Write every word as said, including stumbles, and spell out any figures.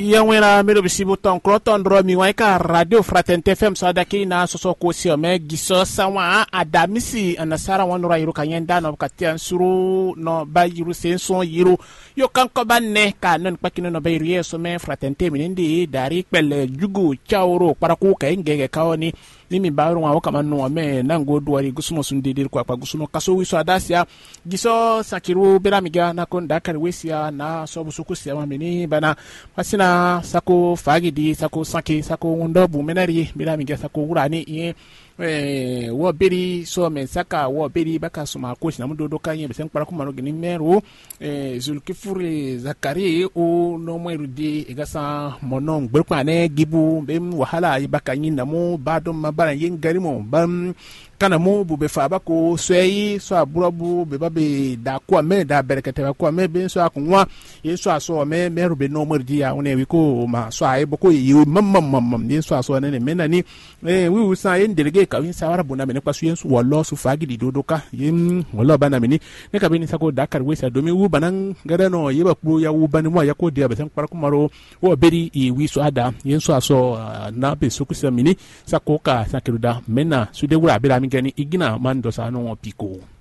Yawera mero bisibu ton kloton romi waika radio Fraternité F M sadaki na soso ko si ome giso sawa adamisi anasara wanura yiru kanyenda no katian suru no bayiru senso yiru yo kanko banne ka non pakino no bayiru yeso me Fraternité minindi dari pele jugu chauro para ku ka ngege kawoni nimi baru wa kama no me nango duwari gusumo sundidir kwa kwa gusumo kaso wiso adasia giso sakiru beramiga na konda karwesia na sobu sukusia mamini bana pasina sako fagidi sako sanki sako ndobu menari beramiga sako urani ye eh wo beri so men saka wo beri baka suma ko sina mudodo kanye besen para kuma no gini meru eh zulkifuri zakari o no mwerudi egasa monon gberkwane gibu bem wahala ibaka nyina mo badom mabara yengari mo bam kana mo bube fa bako swei so aburabu be babe da kwa me da berekete ba kwa me ben so akunwa ye so aso me meru be no mwerudi ya one wi ko ma so ai boko yi mam mam mam ye so aso ne menani eh wi usa yen delege ka win sawara buna mene kwa suyen su wallo su fagidi dodoka yim wallo bana mini ne ka bini sako dakar wesa domi wu banan gada no yeba ku ya wu bani mo ya ko dia besan par kumaro wo beri i wi su ada yen so aso na be su kusa mini sako ka sakiruda mena su de wura bira mi gani igina man do sa no piko